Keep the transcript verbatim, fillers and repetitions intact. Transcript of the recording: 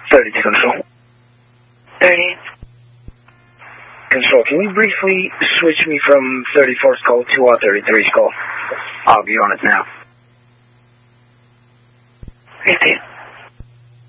thirty to control. thirty. Control, can you briefly switch me from thirty-four's call to our thirty-three's call? I'll be on it now. fifty.